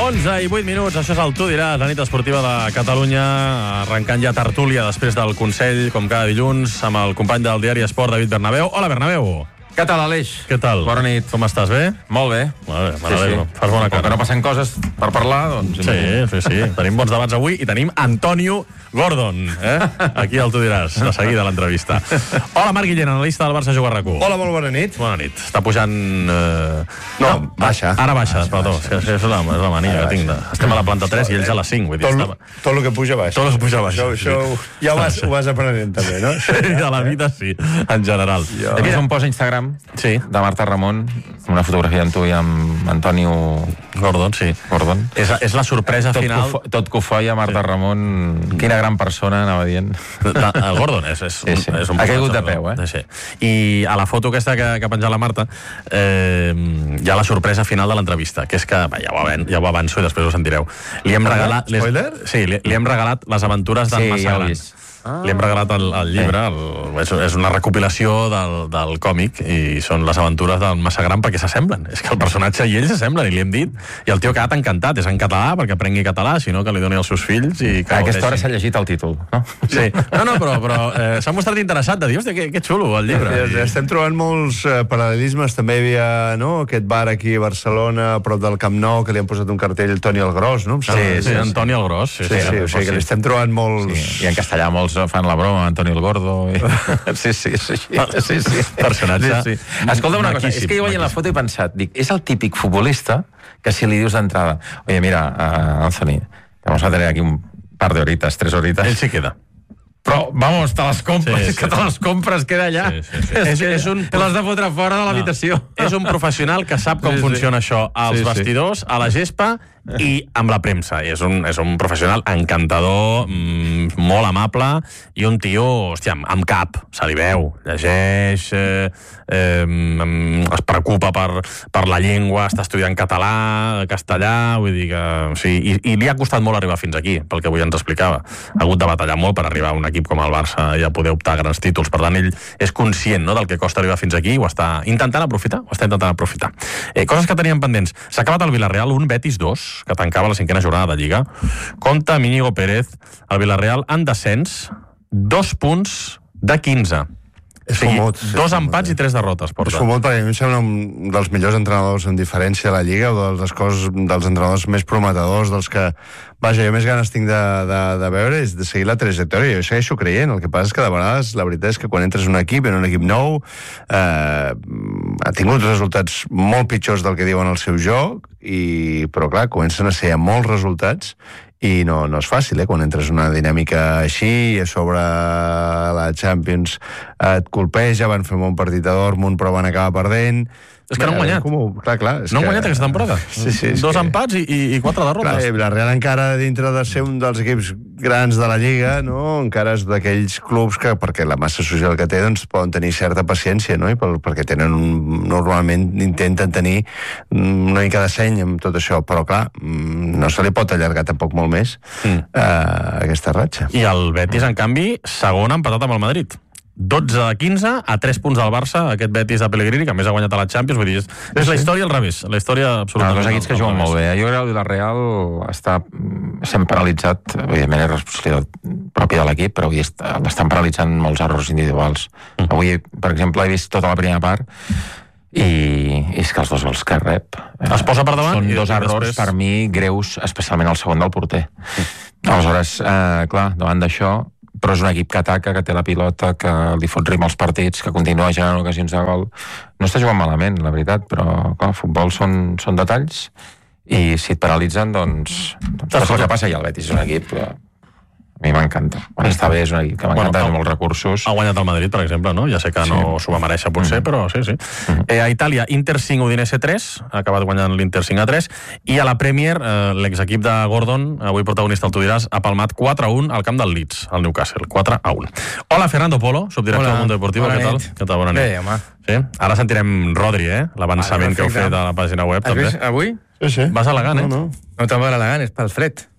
11 i 8 minuts, això és el Tu diràs, la nit esportiva de Catalunya, arrencant ja tertúlia després del Consell, com cada dilluns, amb el company del diari Esport, David Bernabéu. Hola, Bernabéu. Què tal, Aleix? Què tal? Bona nit. Com estàs, bé? Molt bé. M'alegro. Fas bona cara. Com que no passen coses per parlar, doncs... Sí. Tenim bons debats avui i tenim Antonio Gordon, aquí al Tu diràs, de seguida l'entrevista. Hola, Marc Guillén, analista del Barça Juga RAC1. Hola, molt bona nit. Bona nit. Està pujant... No, baixa. Ara baixa, perdó. És la mania que tinc. Estem a la planta 3 i ells a la 5. Vull dir, tot el que puja baixa. Tot el que puja baixa. Això ja ho vas aprenent, també, no? De la vida, sí, en general. He vist un post a Instagram de Marta Ramon, una fotografia amb tu i amb Antonio Gordon, sí. Gordon. És la sorpresa final. Tot cofoia, Marta Ramon. Quina gran persona, anava dient. El Gordon és un... Ha caigut de peu, Sí. I a la foto aquesta que ha penjat la Marta hi ha la sorpresa final de l'entrevista, que és que, ja ho avanço i després ho sentireu. Li hem regalat... Spoiler? Sí, li hem regalat les aventures d'en Massagran. Li hem regalat el llibre, és una recopilació del còmic i són les aventures del Massagran perquè s'assemblen. És que el personatge i ell s'assemblen i li hem dit, i el tio ha quedat encantat. És en català perquè aprengui català, sinó que li doni als seus fills i que a aquesta hora s'ha llegit el títol, no? Sí. No, però s'ha mostrat interessat de dir, hòstia, que xulo el llibre. Estem trobant molts paral·lelismes. També hi havia aquest bar aquí a Barcelona, a prop del Camp Nou, que li han posat un cartell Toni el Gros, no? Sí, Antoni el Gros. Sí, o sigui que li estem trobant molts... I en castellà molts fan la broma, Antonio el Gordo. Sí. Personatge. Escolta una cosa, és que jo veient la foto he pensat, dic, és el típic futbolista que si li dius d'entrada, oye, mira, Anthony, vamos a tener aquí un par de horitas, 3 horitas. Ell sí queda. Però, vamos, te les compres, que te les compres, queda allà. L'has de fotre fora de l'habitació. És un professional que sap com funciona això als vestidors, a la gespa i amb la premsa. És un professional encantador, molt amable i un tio, hòstia, amb cap, se li veu, llegeix, es preocupa per la llengua, està estudiant català, castellà, vull dir que... Sí, i li ha costat molt arribar fins aquí, pel que avui ens explicava. Ha hagut de batallar molt per arribar a un equip com el Barça i a poder optar a grans títols. Per tant, ell és conscient, no, del que costa arribar fins aquí i ho està intentant aprofitar. Coses que teníem pendents. S'ha acabat el Villarreal 1, Betis 2, que tancava la 5a jornada de Lliga. Compte amb Íñigo Pérez, el Villarreal en descens, 2 punts de 15. És fumut. 2 empats i 3 derrotes. És fumut perquè a mi em sembla un dels millors entrenadors en diferència a la Lliga, o dels entrenadors més prometedors, dels que, vaja, jo més ganes tinc de veure és de seguir la trajectòria. Jo segueixo creient. El que passa és que de vegades la veritat és que quan entres en un equip nou, ha tingut resultats molt pitjors del que diuen el seu joc, però clar, comencen a ser molts resultats i no és fàcil, quan entres en una dinàmica així, a sobre la Champions et colpeja, van fer un bon partit a Dortmund però van acabar perdent. És que no han guanyat. Clar, no han guanyat aquesta temporada. Sí, 2 empats i 4 derrotes. Clar, la Real encara, dintre de ser un dels equips grans de la Lliga, no? Encara és d'aquells clubs que, perquè la massa social que té, doncs poden tenir certa paciència, no? I perquè normalment intenten tenir una mica de seny amb tot això, però clar, no se li pot allargar tampoc molt més aquesta ratxa. I el Betis, en canvi, segon empatat amb el Madrid. 12 de 15, a 3 punts del Barça, aquest Betis de Pellegrini, que a més ha guanyat a la Champions, vull dir, és la història al revés, la història absolutament... Els equips que juguen molt bé. Jo crec que el Villarreal està sent paralitzat, evidentment és responsabilitat pròpia de l'equip, però avui l'estan paralitzant molts errors individuals. Avui, per exemple, he vist tota la primera part i és que els 2 gols que rep es posa per davant són 2 errors per mi greus, especialment el segon del porter. Aleshores, clar, davant d'això, però és un equip que ataca, que té la pilota, que li fot ritme als partits, que continua generant ocasions de gol. No està jugant malament, la veritat, però clar, el futbol són detalls i si et paralitzen, doncs és el que passa. I el Betis és un equip que a mi m'encanta. Quan està bé és un equip que m'encanta, té molts recursos. Ha guanyat el Madrid, per exemple, no? Ja sé que no s'ho va mereixer potser, però sí. A Itàlia, Inter 5, Udinese 3, ha acabat guanyant l'Inter 5-3, i a la Premier, l'exequip de Gordon, avui protagonista al Tu diràs, ha palmat 4-1 al camp del Leeds, al Newcastle, 4-1. Hola, Fernando Polo, subdirector del Mundo Deportivo, què tal? Què tal, bona nit. Bé, home. Sí? Ara sentirem Rodri, l'avançament que heu fet a la pàgina web, també. Avui? Sí. Vas elegant, No te'n va elegant, és pel fred.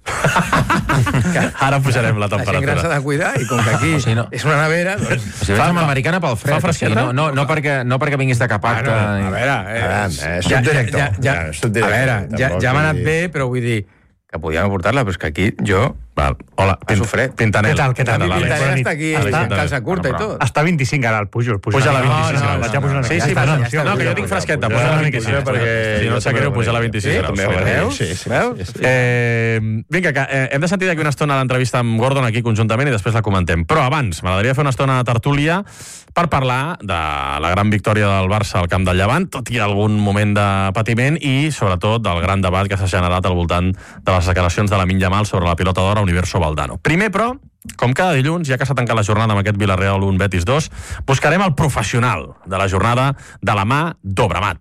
Ara pujarem la La gent gran temperatura. s'ha de cuidar i com que aquí és una nevera, doncs... O sigui, som americana pel fred. fa fresqueta? No perquè vinguis de cap acte. A veure, subdirector. ja m'ha anat bé, però vull dir que podíem aportar-la, però és que aquí jo... Val. Hola, Passo fred. Pintanel. Què tal? Pintaré està aquí, Està- calça curta i tot. Està a 25 ara el Pujol. Puja a la 26 no, graus. vaig a pujar una Sí, mica. sí, Ja està, puja. ja està, No, que jo puja, tinc puja, fresqueta. puja Puja a la una 26. mica, perquè Si no jo sap també greu, ho puja a la veig. 26 graus. també ho veig. Veus? Sí. Veus? Vinga, que hem de sentir d'aquí una estona l'entrevista amb Gordon aquí conjuntament i després la comentem. Però abans, m'agradaria fer una estona de tertúlia per parlar de la gran victòria del Barça al camp del Llevant, tot i algun moment de patiment, i sobretot del gran debat que s'ha generat al voltant de les declaracions de Lamine Yamal sobre la pilota d'or a Universo Valdano. Primer, però, com cada dilluns, ja que s'ha tancat la jornada amb aquest Villarreal 1, Betis 2, buscarem el professional de la jornada de la mà d'Obramat.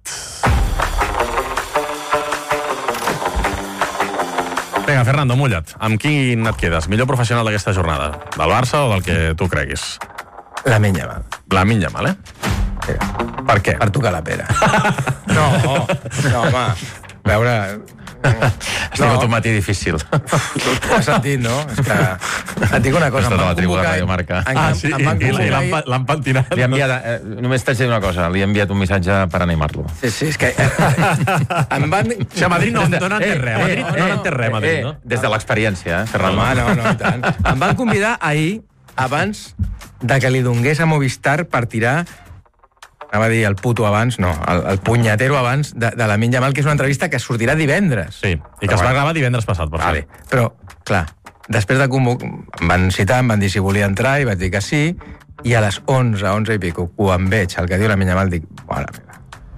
Vinga, Fernando, mulla't. Amb quin et quedes? Millor professional d'aquesta jornada? Del Barça o del que tu creguis? Lamine Yamal. Lamine Yamal, eh? Per què? Per tocar la pera. No, home. A veure... Has tingut un matí difícil. Ho has sentit, no? És que... Et dic una cosa. Has estat a la tribuna de Radio Marca. Em van convocar... l'han pentinat. Li he enviat, només t'haig de dir una cosa, li he enviat un missatge per animar-lo. Sí, és que... Em van... O sigui, a Madrid no n'entén res. A Madrid no n'entén res, a Madrid, no? Des de l'experiència, Fernando. Home, no, i tant. Em van convidar ahir, abans de que li donés a Movistar per tirar, anava a dir el puto abans, no, el punyatero abans de Lamine Yamal, que és una entrevista que sortirà divendres. Sí, i que es va gravar divendres passat, per Vale. cert. Però, clar, després de convocar... Em van citar, em van dir si volia entrar, i vaig dir que sí, i a les 11 i pico, quan veig el que diu Lamine Yamal, dic, mare meva,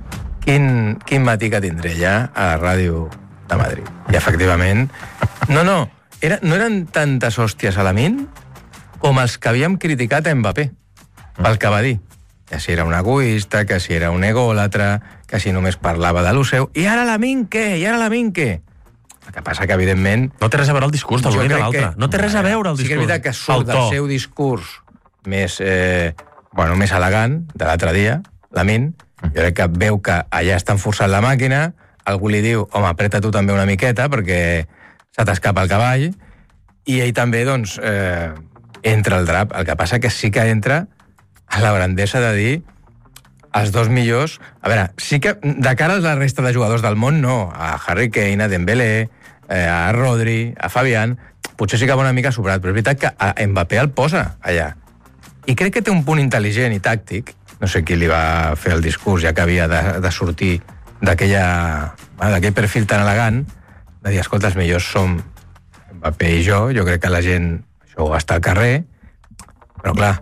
quin matí que tindré ja a la ràdio de Madrid. I, efectivament, no eren tantes hòsties a Lamine com els que havíem criticat a Mbappé, pel que va dir. Que si era un egoista, que si era un egòlatra, que si només parlava de lo seu. I ara Lamine què? I ara Lamine què? El que passa que, evidentment... No té res a veure el discurs de l'un i de l'altre. No té res a veure el discurs. Sí que és veritat que surt del seu discurs més, més elegant de l'altre dia, Lamine. Jo crec que veu que allà estan forçant la màquina, algú li diu, home, apreta tu també una miqueta perquè se t'escapa el cavall, i ell també, doncs, entra al drap. El que passa que sí que entra a la grandesa de dir els dos millors... A veure, sí que de cara a la resta de jugadors del món, no. A Harry Kane, a Dembélé, a Rodri, a Fabián, potser sí que va una mica sobrat, però és veritat que a Mbappé el posa allà. I crec que té un punt intel·ligent i tàctic, no sé qui li va fer el discurs, ja que havia de sortir d'aquell perfil tan elegant, de dir, escolta, els millors som Mbappé i jo crec que la gent això ho està al carrer, però clar,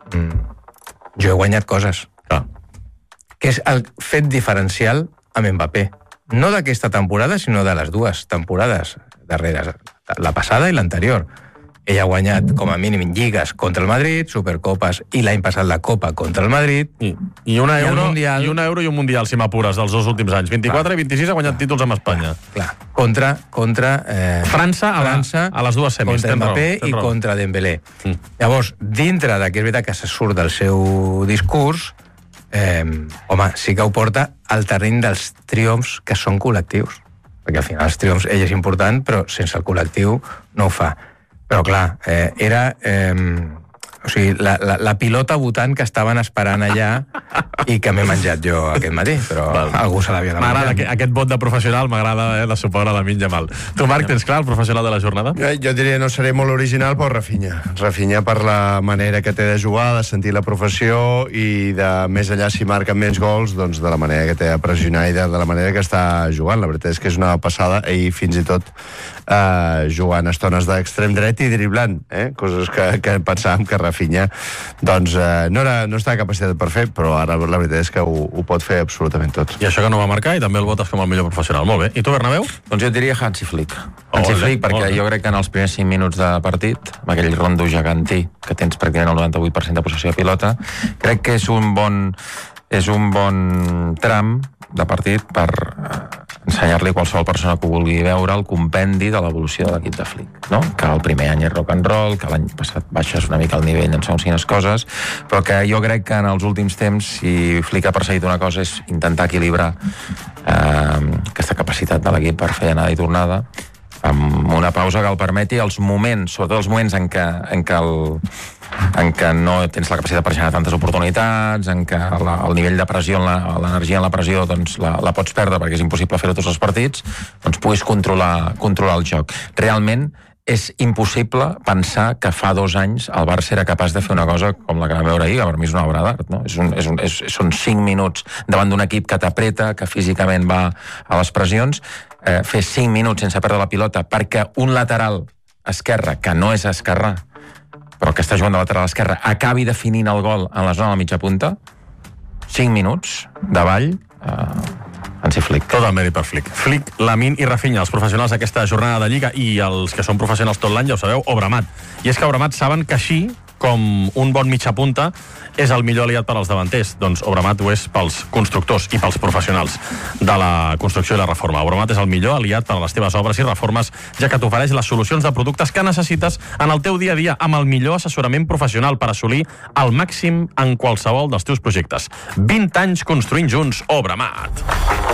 jo he guanyat coses. Clar. Que és el fet diferencial amb Mbappé. No d'aquesta temporada, sinó de les dues temporades darreres, la passada i l'anterior. Ell ha guanyat, com a mínim, lligues contra el Madrid, Supercopes i l'any passat la Copa contra el Madrid. I una I el euro Mundial. i un mundial, si m'apures, dels dos últims anys. 24 i 26 ha guanyat títols amb Espanya. Clar, contra França a les dues semis. contra Tens raó, Mbappé tens i raó. contra Dembélé. Llavors, dintre de que és veritat que se surt del seu discurs, home, sí que ho porta al terreny dels triomfs que són col·lectius. Perquè al final els triomfs, ell és important, però sense el col·lectiu no ho fa. Però clar, era... o sigui, la pilota votant que estaven esperant allà i que m'he menjat jo aquest matí, però algú se l'havia de M'agrada menjar. aquest vot de professional, m'agrada la suport a Lamine Yamal. Tu, Marc, tens clar el professional de la jornada? Jo diria, no seré molt original, però Rafinha. Rafinha per la manera que té de jugar, de sentir la professió i de més enllà si marquen més gols, doncs de la manera que té de pressionar i de la manera que està jugant. La veritat és que és una passada i fins i tot jugant estones d'extrem dret i driblant, coses que pensàvem que Rafinha doncs no estava capacitat per fer, però ara la veritat és que ho pot fer absolutament tot. I això que no va marcar, i també el votes com el millor professional. Molt bé. I tu, Bernabéu? Doncs jo et diria Hansi Flick. Hansi Flick, perquè jo crec que en els primers 5 minuts de partit, amb aquell rondo gegantí que tens pràcticament el 98% de possessió de pilota, crec que és un bon tram de partit per ensenyar-li a qualsevol persona que ho vulgui veure el compendi de l'evolució de l'equip de Flick, no? Que el primer any és rock and roll, que l'any passat baixes una mica el nivell en segons quines coses, però que jo crec que en els últims temps, si Flick ha perseguit una cosa, és intentar equilibrar aquesta capacitat de l'equip per fer anada i tornada, amb una pausa que el permeti els moments, sobretot els moments en què no tens la capacitat per generar tantes oportunitats, en què el nivell de pressió, l'energia en la pressió, doncs la pots perdre perquè és impossible fer-ho tots els partits, doncs puguis controlar el joc. Realment és impossible pensar que fa 2 anys el Barça era capaç de fer una cosa com la que vam veure ahir, que per mi és una obra d'art, no? Són 5 minuts davant d'un equip que t'apreta, que físicament va a les pressions, fer 5 minuts sense perdre la pilota perquè un lateral esquerre, que no és esquerrà, però que està jugant de lateral esquerre, acabi definint el gol en la zona de la mitja punta, 5 minuts davall, Hansi Flick. Tot el mèrit per Flick. Flick, Lamine i Rafinha, els professionals d'aquesta jornada de Lliga, i els que són professionals tot l'any, ja ho sabeu, Obramat. I és que Obramat saben que així, com un bon mitja punta, és el millor aliat per als davanters. Doncs Obramat ho és pels constructors i pels professionals de la construcció i la reforma. Obramat és el millor aliat per a les teves obres i reformes, ja que t'ofereix les solucions de productes que necessites en el teu dia a dia, amb el millor assessorament professional per assolir el màxim en qualsevol dels teus projectes. 20 anys construint junts, Obramat.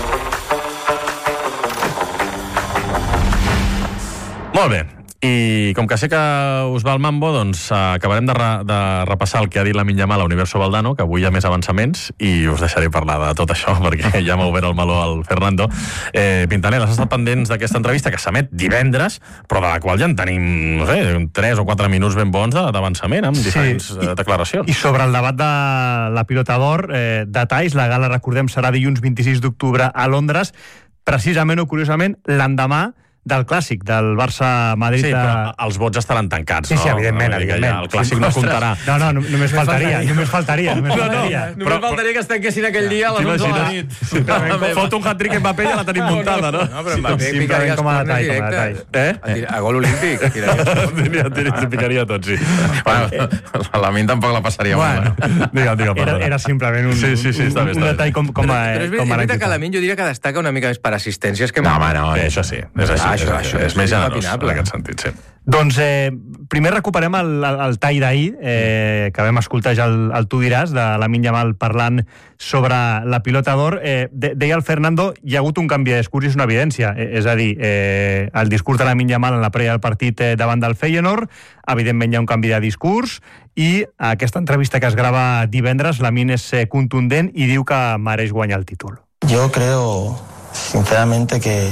Molt bé. I com que sé que us va el mambo, doncs acabarem de repassar el que ha dit Lamine Yamal a Universo Valdano, que avui hi ha més avançaments, i us deixaré parlar de tot això, perquè ja m'ha obert el meló al Fernando. Pintanel, has estat pendents d'aquesta entrevista, que s'emet divendres, però de la qual ja en tenim, no sé, 3 o 4 minuts ben bons d'avançament, amb diferents declaracions. I sobre el debat de la pilota d'or, detalls, la gala, recordem, serà dilluns 26 d'octubre a Londres, precisament o curiosament, l'endemà del clàssic, del Barça-Madrid. Sí, però els vots estaran tancats, no? Sí, evidentment. El clàssic no comptarà. No, només faltaria. Només faltaria que es tanquessin aquell dia a les 11 de la nit. Fot un hat-trick Mbappé i ja la tenim muntada, no? No, però Mbappé picaria els corners directes. A gol olímpic. Picaria tot, sí. La Lamine tampoc la passaria mal. Era simplement un detall com a... Però és veritat que Lamine jo diria que destaca una mica més per assistències que... No, això sí. Això és més generós en aquest sentit, sí. Doncs primer recuperem el tall d'ahir, que vam escoltar ja el Tu diràs, de Lamine Yamal parlant sobre la pilota d'or. Deia el Fernando, hi ha hagut un canvi de discurs i és una evidència. És a dir, el discurs de Lamine Yamal en la prèvia del partit davant del Feyenoord, evidentment hi ha un canvi de discurs, i aquesta entrevista que es grava divendres, Lamine és contundent i diu que mereix guanyar el títol. Yo creo, sinceramente, que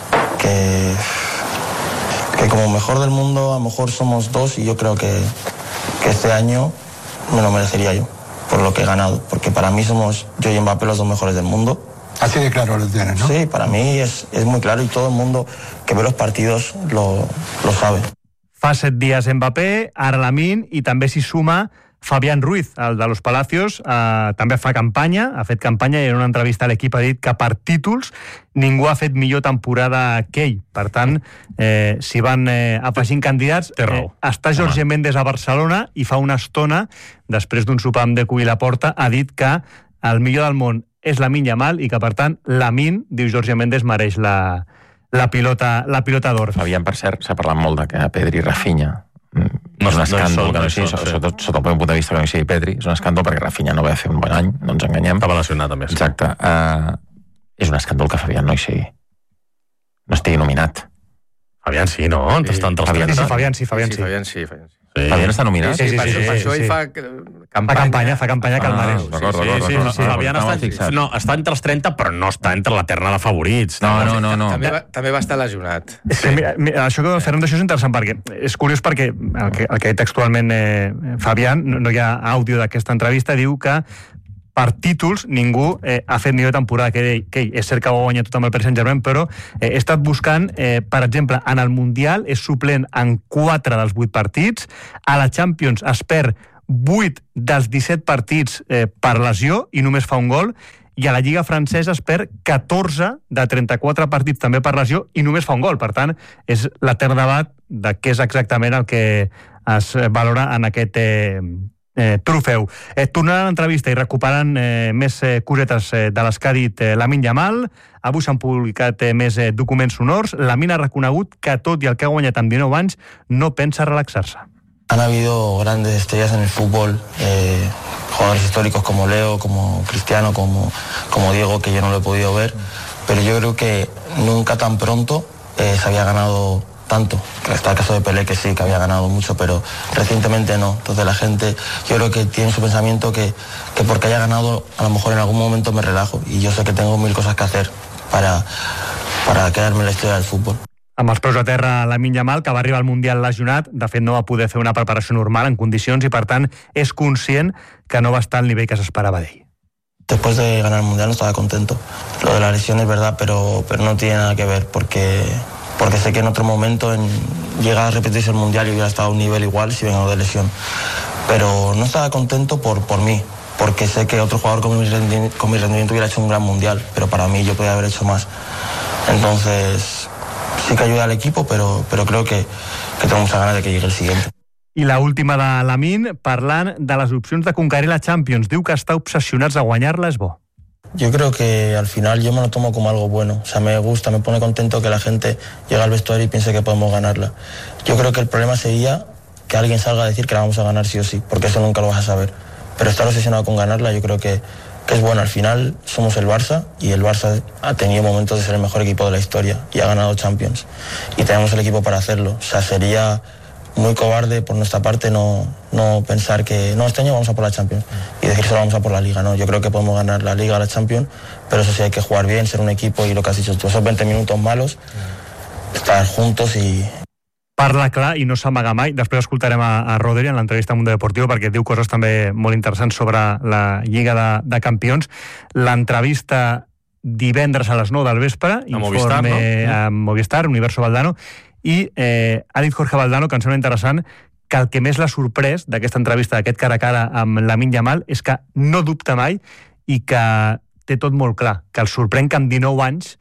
como mejor del mundo a lo mejor somos 2 y yo creo que este año me lo merecería yo por lo que he ganado, porque para mí somos yo y Mbappé los 2 mejores del mundo. Así de claro lo tienes, ¿no? Sí, para mí es muy claro y todo el mundo que ve los partidos lo sabe. Fa 7 dies Mbappé, ara Lamine, i també s'hi suma Fabián Ruiz, el de los Palacios, també ha fet campanya, i en una entrevista a l'equip ha dit que per títols ningú ha fet millor temporada que ell. Per tant, s'hi van afegint candidats. Està Jorge Méndez a Barcelona i fa una estona, després d'un sopar amb Deco i Laporta, ha dit que el millor del món és Lamine Yamal i que, per tant, Lamine, diu Jorge Méndez, mereix la pilota d'or. Fabián, per cert, s'ha parlat molt de que Pedri i Rafinha no és un escàndol que no sigui, sobretot sota el punt de vista que no sigui Pedri, és un escàndol perquè Rafinha no va fer un bon any, no ens enganyem. Estava lesionat també. Exacte. És un escàndol que Fabián no hi sigui. No estigui nominat. Fabián sí, no? Està entre els 30. Fabián sí. Fabián està nominat? Sí, per això ell fa campanya. Fa campanya que el mereix. D'acord. Fabián està entre els 30, però no està entre la terna de favorits. No. També va estar lesionat. Això que Fernando, això és interessant, perquè és curiós perquè el que textualment Fabián, no hi ha àudio d'aquesta entrevista, diu que per títols ningú ha fet millor temporada que ell. És cert que ho ha guanyat tot amb el Paris Saint-Germain, però he estat buscant, per exemple, en el Mundial és suplent en 4 dels 8 partits, a la Champions es perd 8 dels 17 partits per lesió i només fa un gol, i a la Lliga francesa es perd 14 de 34 partits també per lesió i només fa un gol. Per tant, és l'etern debat de què és exactament el que es valora en aquest trofeu. Tornant a l'entrevista i recuperant més cosetes de les que ha dit Lamine Yamal, avui s'han publicat més documents sonors. Lamine ha reconegut que tot i el que ha guanyat amb 19 anys no pensa relaxar-se. Han habido grandes estrellas en el fútbol, jugadores históricos como Leo, como Cristiano, como Diego, que yo no lo he podido ver, pero yo creo que nunca tan pronto se había ganado tanto. Está el caso de Pelé, que sí, que había ganado mucho, pero recientemente no. Entonces la gente, yo creo que tiene su pensamiento que porque haya ganado, a lo mejor en algún momento me relajo, y yo sé que tengo 1000 cosas que hacer para quedarme en la historia del futbol. Amb els peus a terra, Lamine Yamal, que va arribar al Mundial lesionat, de fet no va poder fer una preparació normal en condicions i, per tant, és conscient que no va estar al nivell que s'esperava d'ell. Después de ganar el Mundial no estaba contento. Lo de la lesión es verdad, pero no tiene nada que ver, porque sé que en otro momento llega a repetirse el Mundial y hubiera estado a un nivel igual si vengo de lesión. Pero no estaba contento por mí, porque sé que otro jugador con mi rendimiento hubiera hecho un gran Mundial, pero para mí yo podía haber hecho más. Entonces, sí que ayuda al equipo, pero creo que tengo muchas ganas de que llegue el siguiente. I la última de Lamine, parlant de les opcions de conquerir la Champions. Diu que està obsessionats a guanyar-la, és bo. Yo creo que al final yo me lo tomo como algo bueno. O sea, me gusta, me pone contento que la gente llegue al vestuario y piense que podemos ganarla. Yo creo que el problema sería que alguien salga a decir que la vamos a ganar sí o sí, porque eso nunca lo vas a saber. Pero estar obsesionado con ganarla yo creo que es bueno. Al final somos el Barça, y el Barça ha tenido momentos de ser el mejor equipo de la historia y ha ganado Champions. Y tenemos el equipo para hacerlo. O sea, sería muy cobarde por nuestra parte no pensar que no, este año vamos a por la Champions y decir solo vamos a por la Liga. No, yo creo que podemos ganar la Liga, la Champions, pero eso sí, hay que jugar bien, ser un equipo, y lo que has dicho tú, esos 20 minutos malos, estar juntos i... Parla clar i no s'amaga mai. Després escoltarem a Rodri en l'entrevista a Mundo Deportivo, perquè diu coses també molt interessants sobre la Lliga de Campions. L'entrevista divendres a les 9 del vespre, informe a Movistar, Universo Valdano, i ha dit Jorge Valdano, que em sembla interessant, que el que més l'ha sorprès d'aquesta entrevista, d'aquest cara a cara amb Lamine Yamal, és que no dubta mai i que té tot molt clar, que el sorprèn que amb 19 anys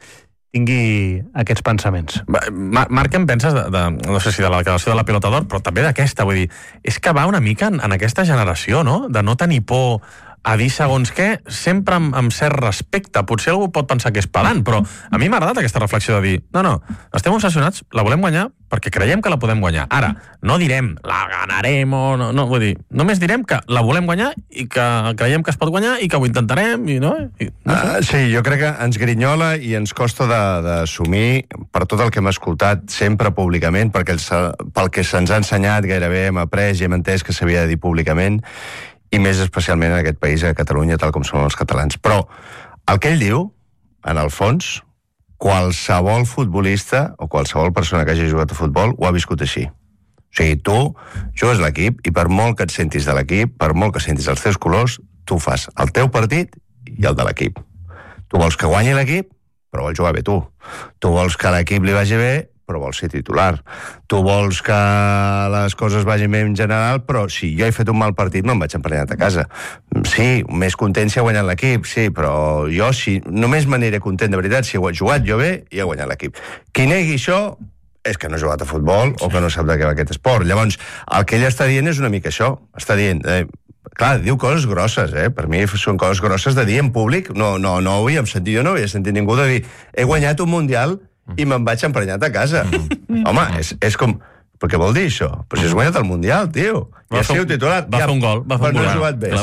tingui aquests pensaments. Marc, què en penses no sé si de la declaració de la Pilota d'Or, però també d'aquesta? Vull dir, és que va una mica en aquesta generació, no?, de no tenir por a dir segons què, sempre amb cert respecte. Potser algú pot pensar que és pelant, però a mi m'ha agradat aquesta reflexió de dir no, estem obsessionats, la volem guanyar perquè creiem que la podem guanyar. Ara, no direm la ganarem o no, vull dir, només direm que la volem guanyar i que creiem que es pot guanyar i que ho intentarem i no sé. Sí, jo crec que ens grinyola i ens costa d'assumir per tot el que hem escoltat sempre públicament, pel que se'ns ha ensenyat gairebé hem après i hem entès que s'havia de dir públicament, i més especialment en aquest país, a Catalunya, tal com són els catalans. Però el que ell diu, en el fons, qualsevol futbolista o qualsevol persona que hagi jugat a futbol ho ha viscut així. O sigui, tu jugues a l'equip i per molt que et sentis de l'equip, per molt que sentis els teus colors, tu fas el teu partit i el de l'equip. Tu vols que guanyi l'equip, però vols jugar bé tu. Tu vols que l'equip li vagi bé, però vols ser titular. Tu vols que les coses vagin bé en general, però si jo he fet un mal partit no em vaig emprenyat a casa. Sí, més content si ha guanyat l'equip, sí, però jo només m'aniré content de veritat si he jugat jo bé i he guanyat l'equip. Qui negui això és que no ha jugat a futbol o que no sap de què va aquest esport. Llavors, el que ell està dient és una mica això. Està dient... clar, diu coses grosses, per mi són coses grosses de dir en públic. No ho havíem sentit, jo no havia sentit ningú de dir he guanyat un Mundial i me'n vaig emprenyat a casa. Home, és com... Però què vol dir això? Però si has guanyat el Mundial, tio. I has sigut titular. Va fer un gol. Però no ha jugat bé.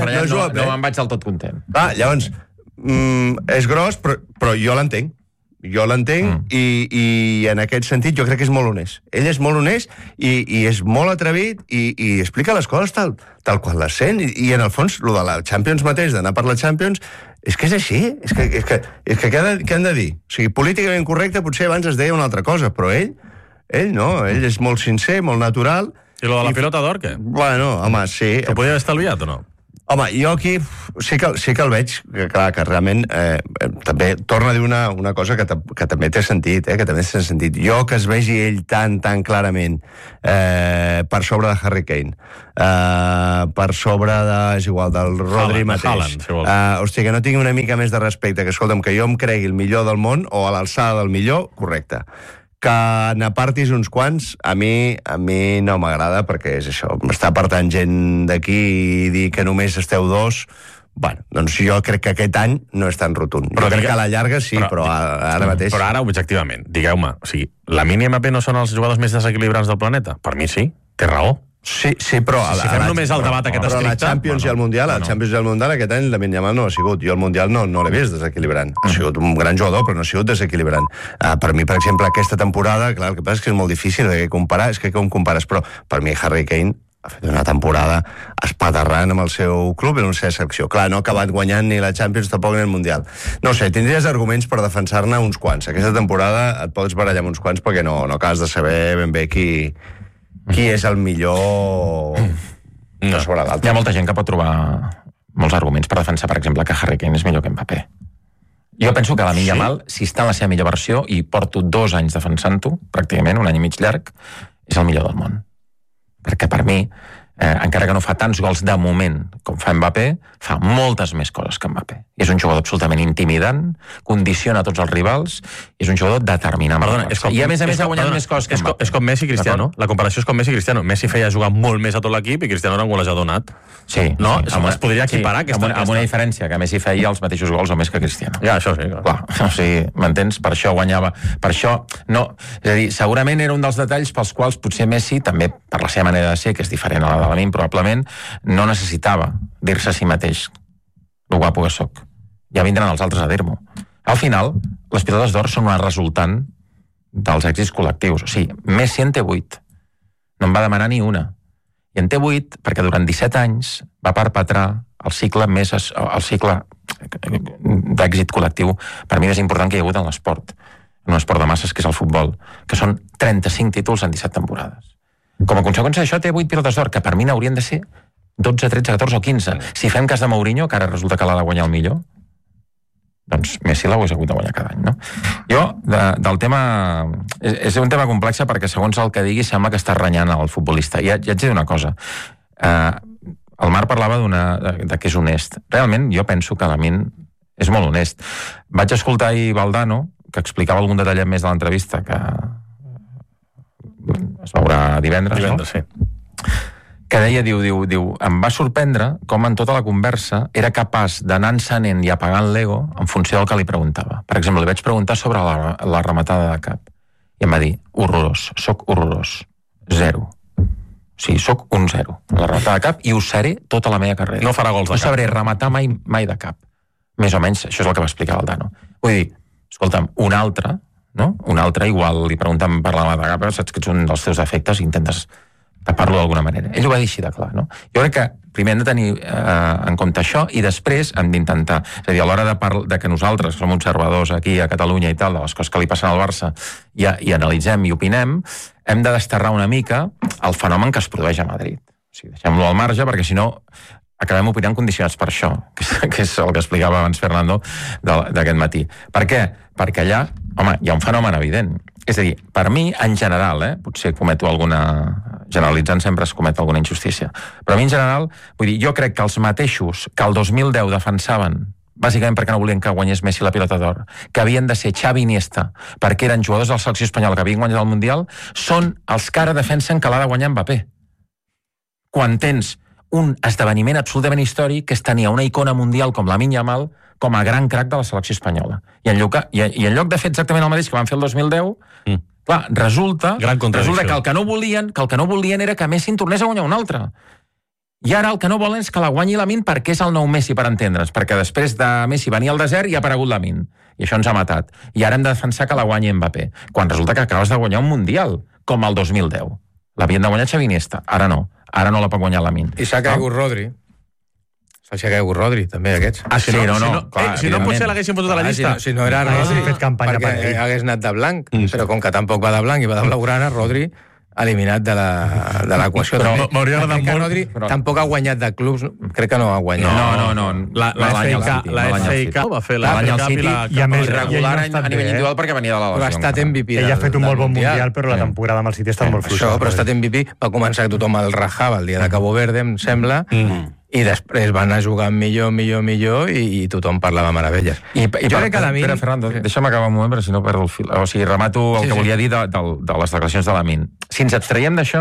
No me'n vaig del tot content. Llavors, és gros, però jo l'entenc. Jo l'entenc i en aquest sentit jo crec que és molt honest. Ell és molt honest i és molt atrevit i explica les coses tal qual les sent. I en el fons, el de la Champions mateix, d'anar per la Champions, és que és així. És que què han de dir? O sigui, políticament correcte potser abans es deia una altra cosa, però ell no, ell és molt sincer, molt natural. I lo de la Pilota d'Or, què? Bueno, home, sí. T'ho podia haver estalviat o no? Home, jo aquí sí que el veig, que realment també torna a dir una cosa que també té sentit, que també té sentit. Jo que es vegi ell tan clarament per sobre de Harry Kane, per sobre és igual, del Rodri mateix. Hòstia, que no tingui una mica més de respecte, que escolta'm, que jo em cregui el millor del món o a l'alçada del millor, correcte. Que n'apartis uns quants, a mi no m'agrada, perquè és això, m'està apartant gent d'aquí i dir que només esteu dos, bueno, doncs jo crec que aquest any no és tan rotund. Jo crec que a la llarga sí, però ara mateix... Però ara, objectivament, digueu-me, o sigui, Lamine i Mbappé no són els jugadors més desequilibrants del planeta? Per mi sí, té raó. O Sí, però... Si fem només el debat aquest Però estricte... la Champions i el Mundial, aquest any Lamine Yamal no ha sigut. Jo el Mundial no l'he vist desequilibrant. Ha sigut un gran jugador, però no ha sigut desequilibrant. Per mi, per exemple, aquesta temporada, clar, el que passa és que és molt difícil de comparar, és que com compares, però per mi Harry Kane ha fet una temporada espaterrant amb el seu club i la seva secció. Clar, no ha acabat guanyant ni la Champions, tampoc ni el Mundial. No sé, tindries arguments per defensar-ne uns quants. Aquesta temporada et pots barallar amb uns quants perquè no acabes de saber ben bé qui és el millor sobre l'altre. Hi ha molta gent que pot trobar molts arguments per defensar, per exemple, que Harry Kane és millor que Mbappé. Jo penso que Lamine Yamal, si està en la seva millor versió, i porto 2 anys defensant-ho, pràcticament, 1 any i mig llarg, és el millor del món. Perquè per mi, encara que no fa tants gols de moment com fa Mbappé, fa moltes més coses que Mbappé. És un jugador absolutament intimidant, condiciona tots els rivals, és un jugador determinant. I a més ha guanyat més coses que Mbappé. És com Messi i Cristiano. La comparació és com Messi i Cristiano. Messi feia jugar molt més a tot l'equip i Cristiano era un golejador nat. Sí. No? Es podria equiparar aquesta... Amb una diferència, que Messi feia els mateixos gols o més que Cristiano. Ja, això sí. Clar, o sigui, m'entens? Per això guanyava. Per això, no... És a dir, segurament era un dels detalls pels quals potser Messi, també per la seva manera de ser, que és diferent a la de Lamine, probablement, no necessitava dir-se a si mateix lo guapo que soc. Ja vindran els altres a dir-m'ho. Al final, les pilotes d'or són una resultant dels èxits col·lectius. O sigui, Messi en té 8. No en va demanar ni una. I en té 8 perquè durant 17 anys va perpetrar el cicle d'èxit col·lectiu per mi més important que hi ha hagut en l'esport. En un esport de masses, que és el futbol, que són 35 títols en 17 temporades. Com a conseqüència d'això té 8 pilotes d'or, que per mi n'haurien de ser 12, 13, 14 o 15. Si fem cas de Mourinho, que ara resulta que l'ha de guanyar el millor, doncs Messi l'ha hagut de guanyar cada any, no? Jo, del tema... És un tema complex perquè segons el que digui sembla que està renyant el futbolista. I haig de dir una cosa. El Marc parlava de que és honest. Realment, jo penso que Lamine és molt honest. Vaig escoltar ahir Valdano, que explicava algun detallet més de l'entrevista, que es veurà divendres, sí. Que deia, diu, em va sorprendre com en tota la conversa era capaç d'anar encenent i apagant l'ego en funció del que li preguntava. Per exemple, li vaig preguntar sobre la rematada de cap i em va dir, horrorós, soc horrorós, 0. O sigui, soc un 0 a la rematada de cap i ho seré tota la meva carrera. No farà gols de cap. No sabré rematar mai de cap. Més o menys, això és el que va explicar Valdano. Vull dir, escolta'm, un altre, no? Un altre igual li pregunten per la rematada de cap, saps que ets un dels teus defectes i intentes tapar-lo d'alguna manera. Ell ho va dir així de clar, no? Jo crec que primer hem de tenir en compte això i després hem d'intentar, és a dir, a l'hora de que nosaltres som observadors aquí a Catalunya i tal, de les coses que li passen al Barça i analitzem i opinem, hem de desterrar una mica el fenomen que es produeix a Madrid. O sigui, deixem-lo al marge perquè si no acabem opinant condicionats per això, que és el que explicava abans Fernando d'aquest matí. Per què? Perquè allà, home, hi ha un fenomen evident. És a dir, per mi, en general, potser cometo generalitzant sempre es comet alguna injustícia, però a mi en general, vull dir, jo crec que els mateixos que el 2010 defensaven, bàsicament perquè no volien que guanyés Messi la pilota d'or, que havien de ser Xavi i Iniesta, perquè eren jugadors de la selecció espanyola que havien guanyat el Mundial, són els que ara defensen que l'ha de guanyar Mbappé. Quan tens un esdeveniment absolutament històric que és tenir una icona mundial com Lamine Yamal com a gran crac de la selecció espanyola. I en lloc de fer exactament el mateix que van fer el 2010, clar, resulta que el que no volien era que Messi en tornés a guanyar un altre. I ara el que no volen és que la guanyi Lamine perquè és el nou Messi, per entendre's, perquè després de Messi venia al desert i ha aparegut Lamine. I això ens ha matat. I ara hem de defensar que la guanyi Mbappé, quan resulta que acabes de guanyar un Mundial, com el 2010. L'havien de guanyar Xavi Iniesta, ara no la pot guanyar Lamine. I s'ha caigut Rodri. S'ha caigut Rodri, també, aquests. Si no potser l'haguessin fotut a la llista. Si no era Rodri, perquè hagués anat de blanc, però com que tampoc va de blanc i va de blaugrana, Rodri eliminat de l'equació. Però m'hauria agradat molt... Rodri tampoc ha guanyat de clubs, crec que no ha guanyat. No. La FA Cup va fer la FA Cup i a més regular a nivell individual perquè venia de la lesió. Però ha estat MVP. Ell ha fet un molt bon Mundial, però la temporada amb el City ha estat molt fluixa. Això, però ha estat MVP, va començar que tothom el rajava el dia de Cabo Verde, em sembla, i després van anar jugant millor i tothom parlava meravelles. Jo crec que Lamine... Espera, Fernando, deixa'm acabar un moment, però si no perdo el fil. O sigui, remato el que volia dir de les declaracions de Lamine. Si ens abstraiem d'això,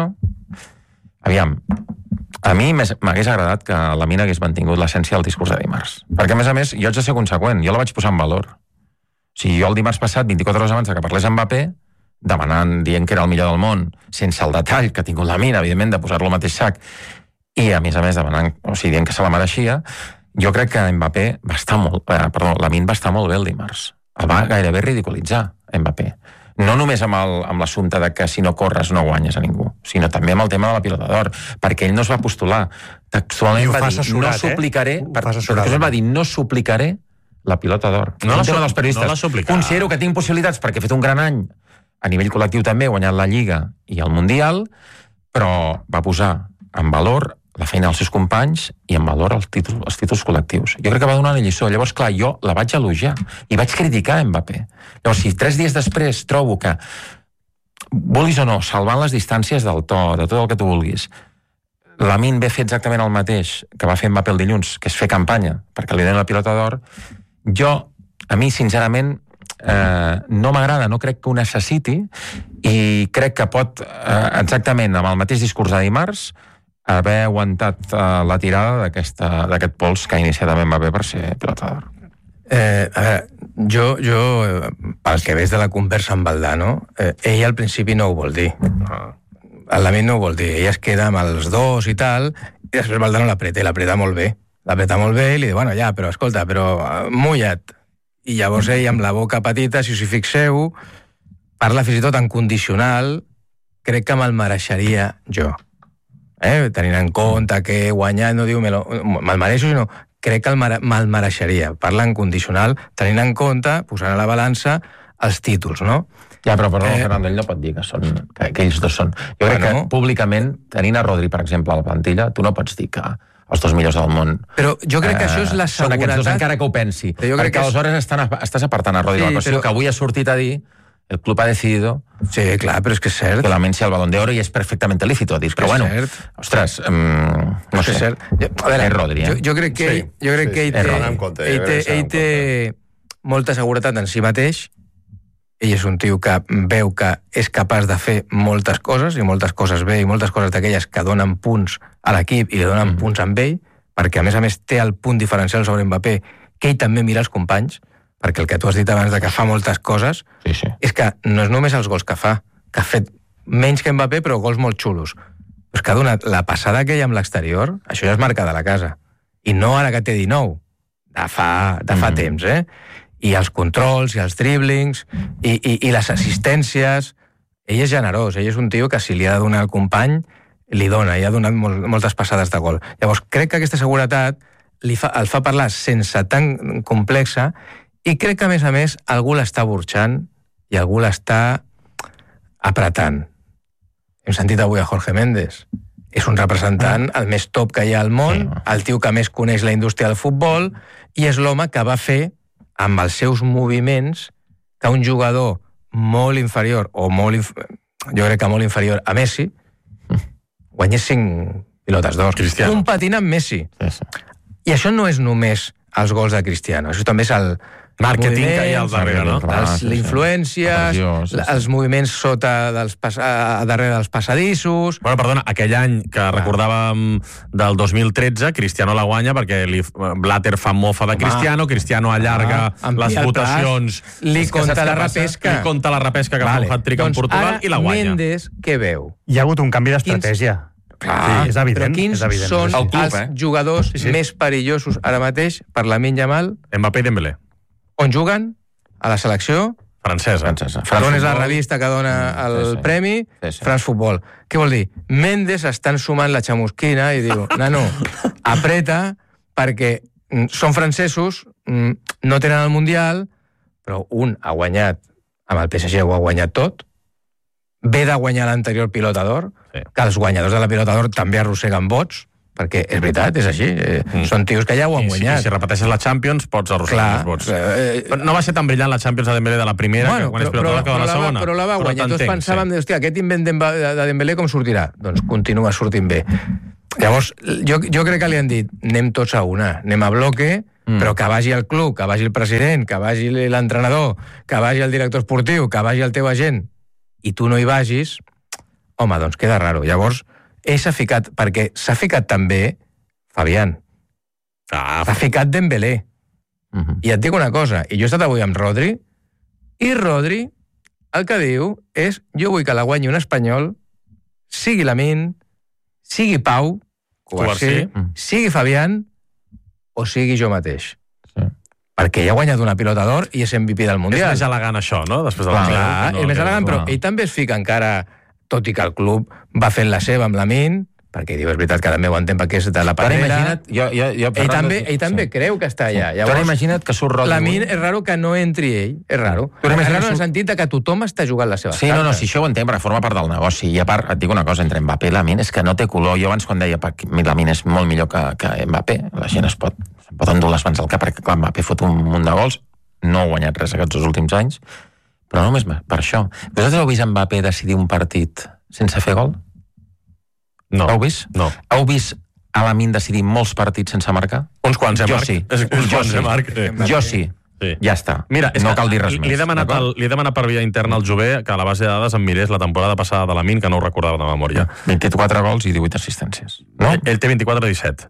aviam, a mi m'hagués agradat que Lamine hagués mantingut l'essència del discurs de dimarts. Perquè, a més, jo haig de ser conseqüent. Jo la vaig posar en valor. O sigui, jo el dimarts passat, 24 hores abans que parlés amb Mbappé, dient que era el millor del món, sense el detall que ha tingut Lamine, evidentment, de posar-lo al mateix sac, i a més demanant, dient que se la mereixia, jo crec que Mbappé va estar Lamine va estar molt bé el dimarts. El va gairebé ridiculitzar, Mbappé. No només amb l'assumpte de que si no corres no guanyes a ningú, sinó també amb el tema de la pilota d'or, perquè ell no es va postular. Textualment va dir, no suplicaré, no suplicaré la pilota d'or. No la suplicarà. Considero que tinc possibilitats perquè he fet un gran any, a nivell col·lectiu també, he guanyat la Lliga i el Mundial, però va posar en valor la feina dels seus companys i en valor els títols col·lectius. Jo crec que va donar una lliçó. Llavors, clar, jo la vaig elogiar i vaig criticar Mbappé. Llavors, si 3 dies després trobo que, vulguis o no, salvant les distàncies del to, de tot el que tu vulguis, Lamine ve fer exactament el mateix que va fer Mbappé el dilluns, que és fer campanya perquè li donen la pilota d'or, a mi, sincerament, no m'agrada, no crec que ho necessiti, i crec que pot, exactament amb el mateix discurs de dimarts, haver aguantat la tirada d'aquest pols que ha iniciat amb Mbappé per ser pilota d'or. A veure, jo, pel que veig de la conversa amb Valdano, ell al principi no ho vol dir. El Lamine no ho vol dir. Ell es queda amb els dos i tal, i després Valdano l'apreta molt bé. L'apreta molt bé i li diu, bueno, ja, però escolta, mulla't. I llavors ell, amb la boca petita, si us hi fixeu, parla fins i tot en condicional, crec que me'l mereixeria jo. Tenint en compte que he guanyat, no diu me'l mereixo, sinó crec que me'l mereixeria. Parla en condicional, tenint en compte, posant a la balança, els títols, no? Ja, però Fernando, ell no pot dir que ells dos són. Jo crec que públicament, tenint a Rodri, per exemple, a la plantilla, tu no pots dir que els 2 millors del món. Però jo crec que això és la seguretat. Són aquests dos, encara que ho pensi. Perquè aleshores estàs apartant a Rodri de la qüestió, que avui ha sortit a dir el club ha decidido... Sí, clar, però és que és cert. Que Lamine sea el Balón de Oro i és perfectament lícito. Però bueno, ostres, no sé. A veure, Rodri, jo crec que ell té molta seguretat en si mateix. Ell és un tio que veu que és capaç de fer moltes coses, i moltes coses bé, i moltes coses d'aquelles que donen punts a l'equip i li donen punts amb ell, perquè a més té el punt diferencial sobre Mbappé, que ell també mira els companys, perquè el que tu has dit abans de que fa moltes coses, és que no és només els gols que fa, que ha fet menys que Mbappé, però gols molt xulos. Però és que ha donat la passada que hi ha amb l'exterior, això ja és marca de la casa. I no ara que té 19, de fa temps, i els controls, i els driblings, i les assistències. Ell és generós, ell és un tio que si li ha de donar al company, li dona, i ha donat moltes passades de gol. Llavors, crec que aquesta seguretat el fa parlar sense tan complexa, i crec que, a més, algú l'està burxant i algú l'està apretant. Hem sentit avui a Jorge Méndez. És un representant, el més top que hi ha al món, el tio que més coneix la indústria del futbol, i és l'home que va fer amb els seus moviments que un jugador molt inferior, jo crec que molt inferior a Messi, guanyés 5 pilotes d'or. Competint amb Messi. I això no és només els gols de Cristiano, això també és el màrqueting que hi ha al darrere, no? Les influències, els moviments darrere dels passadissos... Bueno, perdona, aquell any que recordàvem del 2013, Cristiano la guanya perquè Blatter fa mofa de Cristiano allarga les votacions... Li conta la repesca. Li conta la repesca que fa un hat-trick en Portugal i la guanya. Mendes, què veu? Hi ha hagut un canvi d'estratègia. Clar, és evident, però quins són els jugadors més perillosos ara mateix per Lamine Yamal? Mbappé i Dembélé. On juguen? A la selecció francesa. On és la revista que dona el premi? France Football. Què vol dir? Mendes estan sumant la xamusquina i diu, nano, apreta, perquè són francesos, no tenen el Mundial, però un ha guanyat, amb el PSG ho ha guanyat tot, ve de guanyar l'anterior pilota d'or, que els guanyadors de la pilota d'or també arrosseguen vots, perquè és veritat, és així. Són tios que ja ho han guanyat. Si repeteixes la Champions, pots arrossegar els vots. No va ser tan brillant la Champions de Dembélé de la primera, quan és pilota que de la segona. Però la va guanyar. Tots pensàvem, hòstia, aquest invent de Dembélé com sortirà? Doncs continua sortint bé. Llavors, jo crec que li han dit, anem tots a una, anem a bloque, però que vagi el club, que vagi el president, que vagi l'entrenador, que vagi el director esportiu, que vagi el teu agent, i tu no hi vagis, home, doncs queda raro. Llavors, ell s'ha ficat, perquè s'ha ficat també Fabián. S'ha ficat Dembélé. I et dic una cosa, i jo he estat avui amb Rodri, i Rodri el que diu és jo vull que la guanyi un espanyol, sigui Lamine, sigui Pau, Cubarsí, sigui Fabián o sigui jo mateix. Sí. Perquè ell ha guanyat una pilota d'or i és MVP del Mundial. És més elegant això, no? Després del Clar, és més elegant, però ell també es fica encara, tot i que el club va fent la seva amb Lamine, perquè diu, és veritat que també ho entén perquè és de la panera. Ell també creu que està allà. Llavors, imagina't que surt Rodri. Lamine és raro que no entri ell, és raro. És raro en el sentit que tothom està jugant les seves cartes. Sí, no, si això ho entenc, perquè forma part del negoci. I a part, et dic una cosa, entre Mbappé i Lamine és que no té color. Jo abans quan deia que Lamine és molt millor que Mbappé, la gent es pot endur les mans al cap, perquè clar, Mbappé fot un munt de gols, no ha guanyat res aquests últims anys, però només per això. Vosaltres heu vist Mbappé decidir un partit sense fer gol? No. Heu vist? No. Heu vist a Lamine decidir molts partits sense marcar? Uns quants, Jo Marc? sí. Uns quants, Marc? Jo sí. Sí. Ja està. Mira, no cal dir res més. Li he demanat per via interna al Jové que a la base de dades em mirés la temporada passada de Lamine, que no ho recordava de memòria. 24 gols i 18 assistències. No? Ell té 24-17.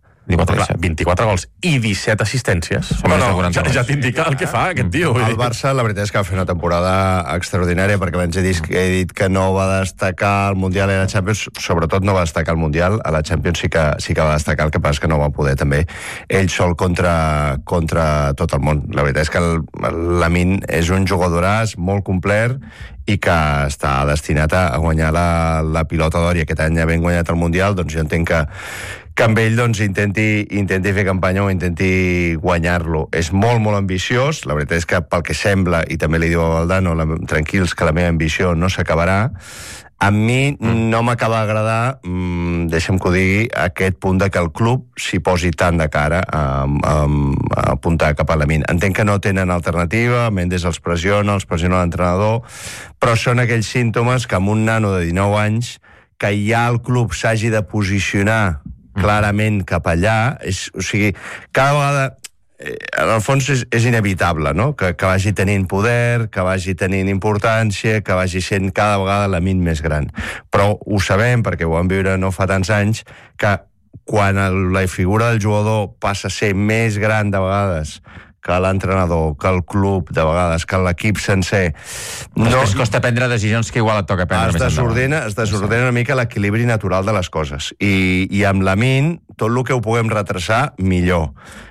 24 gols i 17 assistències. Ja t'indica el que fa aquest tio. El Barça, la veritat és que va fer una temporada extraordinària, perquè abans he dit que no va destacar el Mundial i la Champions, sobretot no va destacar el Mundial, a la Champions sí que va destacar, el que passa que no va poder també ell sol contra tot el món. La veritat és que Lamine és un jugadoràs molt complet i que està destinat a guanyar la pilota d'or, i aquest any havent guanyat el Mundial, doncs jo entenc que amb ell doncs, intenti fer campanya o intenti guanyar-lo. És molt, molt ambiciós, la veritat és que pel que sembla, i també li diu a Valdano, tranquils, que la meva ambició no s'acabarà. A mi no m'acaba d'agradar, deixa'm que ho digui, aquest punt de que el club s'hi posi tant de cara a apuntar cap a Lamine. Entenc que no tenen alternativa, Mendes els pressiona l'entrenador, però són aquells símptomes que amb un nano de 19 anys que ja el club s'hagi de posicionar clarament cap allà, o sigui, cada vegada, en el fons és inevitable, no? Que vagi tenint poder, que vagi tenint importància, que vagi sent cada vegada Lamine més gran. Però ho sabem, perquè ho vam viure no fa tants anys, que quan la figura del jugador passa a ser més gran de vegades que l'entrenador, que el club, de vegades, que l'equip sencer... Després costa prendre decisions que igual et toca prendre més endavant. Es desordena una mica l'equilibri natural de les coses. I amb Lamine, tot el que ho puguem retrasar, millor.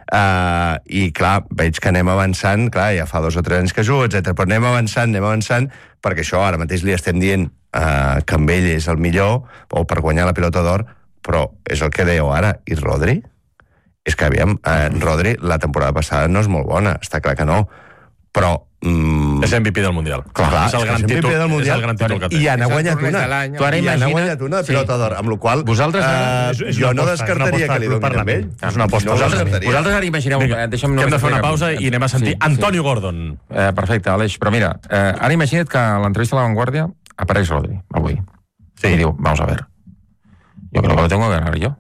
I clar, veig que anem avançant, clar, ja fa 2 o 3 anys que jugo, etc. Però anem avançant, perquè això ara mateix li estem dient que amb ell és el millor, o per guanyar la pilota d'or, però és el que dèieu ara. I Rodri? És que, aviam, Rodri, la temporada passada no és molt bona, està clar que no, però... És MVP del Mundial. Clar, és el gran títol que té. I n'ha guanyat una. N'ha guanyat una pilota d'or, amb la qual jo no descartaria que li donin amb ell. És una aposta. Vosaltres ara imagineu... Que hem de fer una pausa i anem a sentir Antonio Gordon. Perfecte, Aleix, però mira, ara imagina't que a l'entrevista a La Vanguardia apareix Rodri, avui. I diu, vamos a ver, yo creo que lo tengo que ganar yo.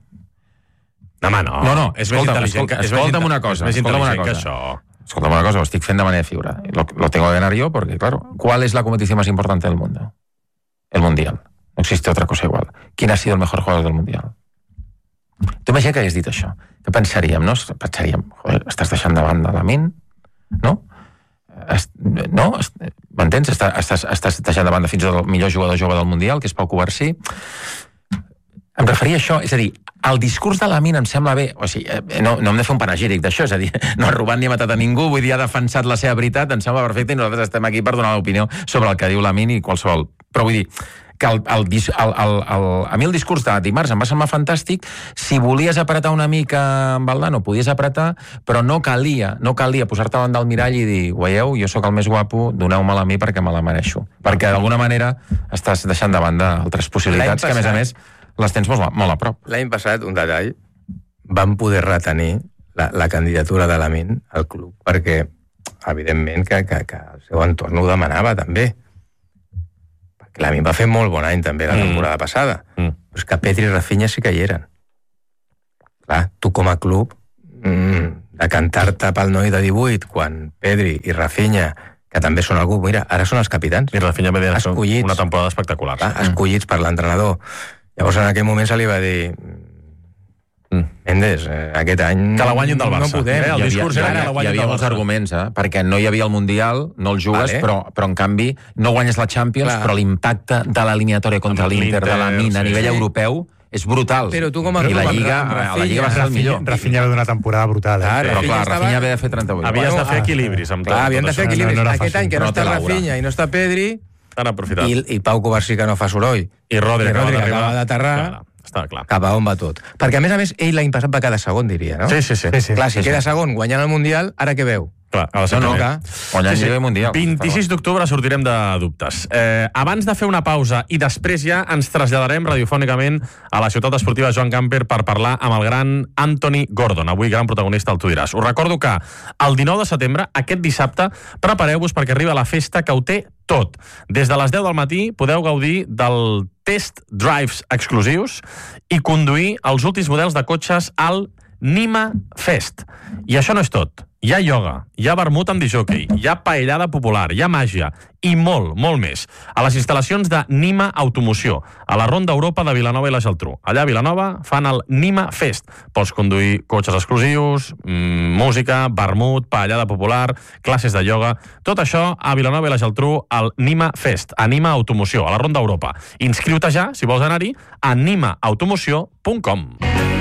No, escolta'm una cosa. Escolta'm una cosa, lo estic fent de manera figurada. Lo tengo que ganar yo porque, claro, ¿cuál es la competición más importante del mundo? El Mundial. No existe otra cosa igual. ¿Quién ha sido el mejor jugador del Mundial? Tu imagina que hagués dit això. Què pensaríem, no? Pensaríem, joder, estàs deixant de banda Lamine, no? M'entens? Estàs deixant de banda fins al millor jugador jove del Mundial, que és Pau Cubarsí. Em referia a això, és a dir, el discurs de Lamine em sembla bé, o sigui, no hem de fer un panegíric d'això, és a dir, no ha robat ni ha matat a ningú, vull dir, ha defensat la seva veritat, em sembla perfecte, i nosaltres estem aquí per donar l'opinió sobre el que diu Lamine i qualsevol. Però vull dir, que a mi el discurs de dimarts em va semblar fantàstic. Si volies apretar una mica amb Valdano, podies apretar, però no calia posar-te davant del mirall i dir, veieu, jo sóc el més guapo, doneu-me-la a mi perquè me la mereixo. Perquè d'alguna manera estàs deixant de banda altres possibilitats que, a més, les tens molt a prop. L'any passat, un detall, van poder retenir la candidatura de Lamine al club, perquè, evidentment, que el seu entorn ho demanava, també. Perquè Lamine va fer molt bon any, també, la temporada passada. Però és que Pedri i Rafinha sí que hi eren. Clar, tu com a club, de cantar-te pel noi de 18, quan Pedri i Rafinha, que també són algú, mira, ara són els capitans. I Rafinha va dir una temporada espectacular. Escollits per l'entrenador. Llavors, en aquell moment se li va dir Mendes, aquest any... Que la guanyin del Barça. No podem. El discurs era que la Hi guanyin havia del molts Barça. arguments, perquè no hi havia el Mundial, no el jugues, Vale. però en canvi no guanyes la Champions, Clar. però l'impacte de l'eliminatòria contra Amb l'Inter, de la Mina, a sí. nivell Sí. europeu, és brutal. Però tu com a I la club, Lliga, amb a la Lliga va ser el millor. Rafinha va donar temporada brutal. Clar, Però clar, estava- Rafinha havia de fer 38. Havies Bueno, de fer equilibris amb Clar, tot havien de això. fer equilibris. No era Aquest fàcil. any que no No té està l'aura. Rafinha i no està Pedri, Han aprofitat. i Pau Covarsí que no fa soroll, I Rodri I Rodri acaba acaba d'aterrar. Clar, està clar. cap a on va tot. Perquè, a més, ell l'any passat va quedar segon, diria, no? Sí. Clar, si queda segon guanyant el Mundial, ara què veu? Clar, ha de ser No, primer. clar. Guanyant Lliga i Mundial. 26 d'octubre sortirem de dubtes. Abans de fer una pausa i després ja ens traslladarem radiofònicament a la ciutat esportiva Joan Gamper per parlar amb el gran Anthony Gordon, avui gran protagonista al Tu diràs. Us recordo que el 19 de setembre, aquest dissabte, prepareu-vos perquè arriba la festa que ho té tot. Des de les 10 del matí podeu gaudir del test drives exclusius i conduir els últims models de cotxes al Nima Fest. I això no és tot. Hi ha ioga, hi ha vermut amb disjockey, hi ha paellada popular, hi ha màgia i molt més. A les instal·lacions de Nima Automoció, a la Ronda Europa de Vilanova i la Geltrú. Allà a Vilanova fan el Nima Fest. Pots conduir cotxes exclusius, música, vermut, paellada popular, classes de ioga... Tot això a Vilanova i la Geltrú al Nima Fest, a Nima Automoció, a la Ronda Europa. Inscriu-te ja, si vols anar-hi, a nimaautomoció.com.